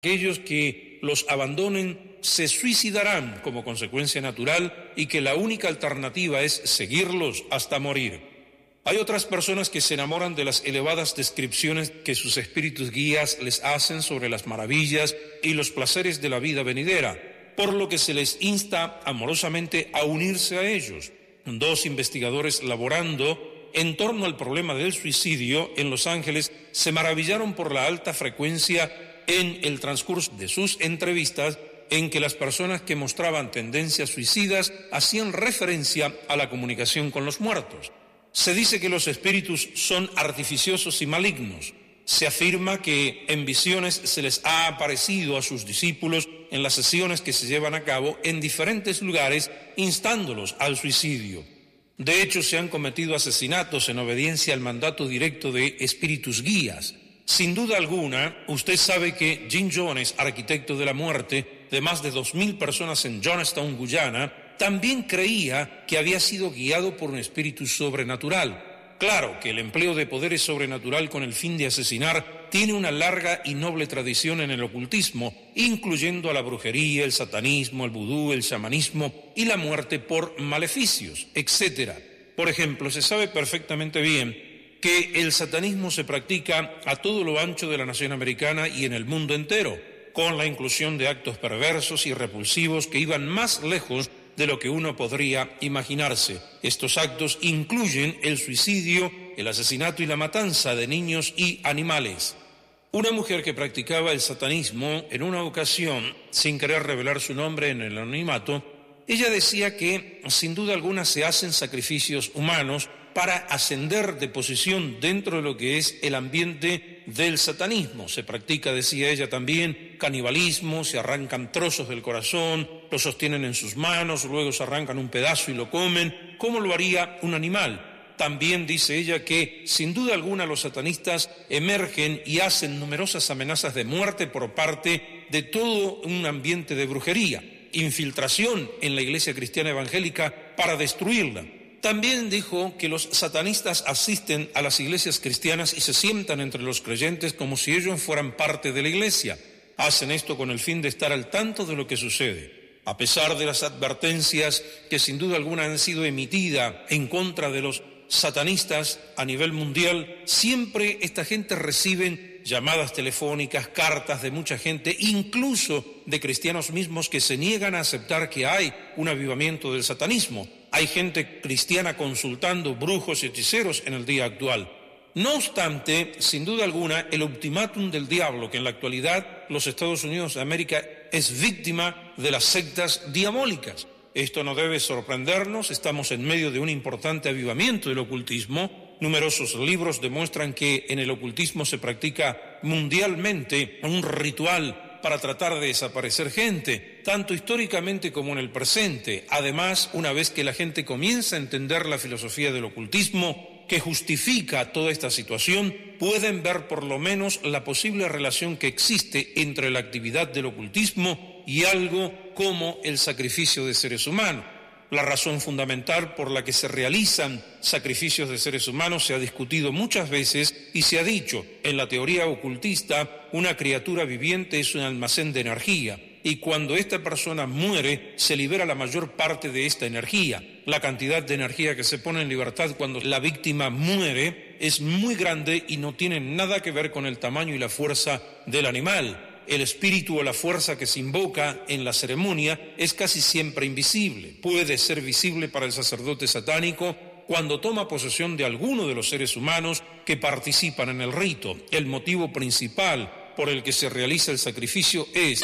Aquellos que los abandonen se suicidarán como consecuencia natural y que la única alternativa es seguirlos hasta morir. Hay otras personas que se enamoran de las elevadas descripciones que sus espíritus guías les hacen sobre las maravillas y los placeres de la vida venidera, por lo que se les insta amorosamente a unirse a ellos. 2 investigadores laborando en torno al problema del suicidio en Los Ángeles se maravillaron por la alta frecuencia en el transcurso de sus entrevistas en que las personas que mostraban tendencias suicidas hacían referencia a la comunicación con los muertos. Se dice que los espíritus son artificiosos y malignos. Se afirma que en visiones se les ha aparecido a sus discípulos en las sesiones que se llevan a cabo en diferentes lugares, instándolos al suicidio. De hecho, se han cometido asesinatos en obediencia al mandato directo de espíritus guías. Sin duda alguna, usted sabe que Jim Jones, arquitecto de la muerte de más de 2,000 personas en Johnstown, Guyana, también creía que había sido guiado por un espíritu sobrenatural. Claro que el empleo de poderes sobrenatural con el fin de asesinar tiene una larga y noble tradición en el ocultismo, incluyendo a la brujería, el satanismo, el vudú, el chamanismo y la muerte por maleficios, etc. Por ejemplo, se sabe perfectamente bien que el satanismo se practica a todo lo ancho de la nación americana y en el mundo entero, con la inclusión de actos perversos y repulsivos que iban más lejos de lo que uno podría imaginarse. Estos actos incluyen el suicidio, el asesinato y la matanza de niños y animales. Una mujer que practicaba el satanismo, en una ocasión, sin querer revelar su nombre en el anonimato, ella decía que, sin duda alguna, se hacen sacrificios humanos para ascender de posición dentro de lo que es el ambiente del satanismo. Se practica, decía ella también, canibalismo, se arrancan trozos del corazón, lo sostienen en sus manos, luego se arrancan un pedazo y lo comen, como lo haría un animal. También dice ella que, sin duda alguna, los satanistas emergen y hacen numerosas amenazas de muerte por parte de todo un ambiente de brujería, infiltración en la iglesia cristiana evangélica para destruirla. También dijo que los satanistas asisten a las iglesias cristianas y se sientan entre los creyentes como si ellos fueran parte de la iglesia. Hacen esto con el fin de estar al tanto de lo que sucede. A pesar de las advertencias que sin duda alguna han sido emitidas en contra de los satanistas a nivel mundial, siempre esta gente reciben llamadas telefónicas, cartas de mucha gente, incluso de cristianos mismos que se niegan a aceptar que hay un avivamiento del satanismo. Hay gente cristiana consultando brujos y hechiceros en el día actual. No obstante, sin duda alguna, el ultimátum del diablo, que en la actualidad los Estados Unidos de América es víctima de las sectas diabólicas. Esto no debe sorprendernos, estamos en medio de un importante avivamiento del ocultismo. Numerosos libros demuestran que en el ocultismo se practica mundialmente un ritual para tratar de desaparecer gente, tanto históricamente como en el presente. Además, una vez que la gente comienza a entender la filosofía del ocultismo que justifica toda esta situación, pueden ver por lo menos la posible relación que existe entre la actividad del ocultismo y algo como el sacrificio de seres humanos. La razón fundamental por la que se realizan sacrificios de seres humanos se ha discutido muchas veces y se ha dicho, en la teoría ocultista, una criatura viviente es un almacén de energía y cuando esta persona muere se libera la mayor parte de esta energía. La cantidad de energía que se pone en libertad cuando la víctima muere es muy grande y no tiene nada que ver con el tamaño y la fuerza del animal. El espíritu o la fuerza que se invoca en la ceremonia es casi siempre invisible. Puede ser visible para el sacerdote satánico cuando toma posesión de alguno de los seres humanos que participan en el rito. El motivo principal por el que se realiza el sacrificio es...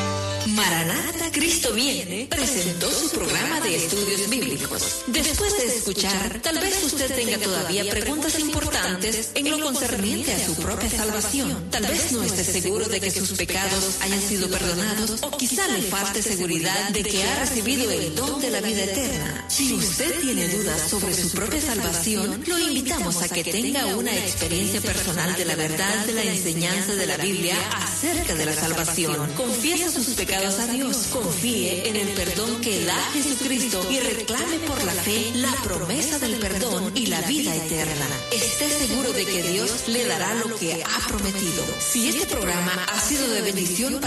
Maranata, Cristo viene, presentó su programa de estudios bíblicos. Después de escuchar, tal vez usted tenga todavía preguntas importantes en lo concerniente a su propia salvación. Tal vez no esté seguro de que sus pecados hayan sido perdonados o quizá le falte seguridad de que ha recibido el don de la vida eterna. Si usted tiene dudas sobre su propia salvación, lo invitamos a que tenga una experiencia personal de la verdad de la enseñanza de la Biblia acerca de la salvación. Confiesa sus pecados pecados a Dios, confíe en el perdón que da Jesucristo y reclame por la fe la promesa del perdón y la vida eterna. Esté seguro de que Dios le dará lo que ha prometido. Si este programa ha sido de bendición para